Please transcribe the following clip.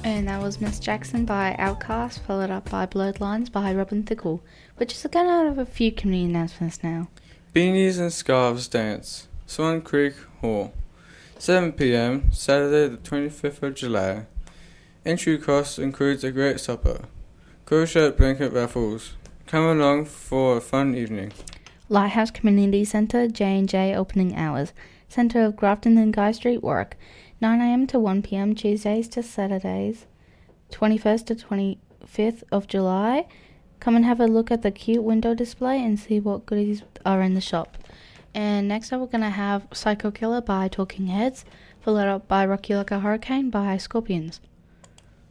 And that was Miss Jackson by Outcast, followed up by Blurred Lines by Robin Thicke, which is again out of a few community announcements now. Beanies and Scarves Dance, Swan Creek Hall, 7 p.m, Saturday the 25th of July. Entry cost includes a great supper. Crochet blanket raffles. Come along for a fun evening. Lighthouse Community Centre, J&J opening hours. Centre of Grafton and Guy Street work. 9 a.m. to 1 p.m. Tuesdays to Saturdays. 21st to 25th of July. Come and have a look at the cute window display and see what goodies are in the shop. And next up we're going to have Psycho Killer by Talking Heads, followed up by Rock You Like a Hurricane by Scorpions.